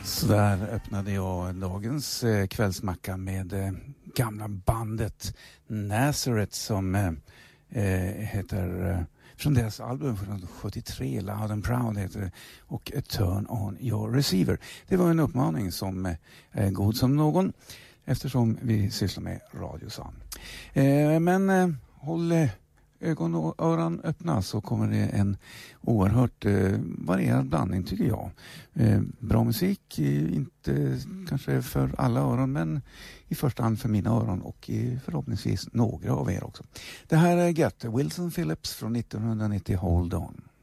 Så där öppnade jag dagens kvällsmacka med gamla bandet Nazareth som heter från deras album från 73, Loud and Proud heter det, och Turn on your receiver. Det var en uppmaning som är god som någon eftersom vi sysslar med radiosan. Men håll ögon och öron öppna så kommer det en oerhört varierad blandning tycker jag. Bra musik, inte kanske för alla öron men i första hand för mina öron och förhoppningsvis några av er också. Det här är Gert Wilson Phillips från 1990, Hold On.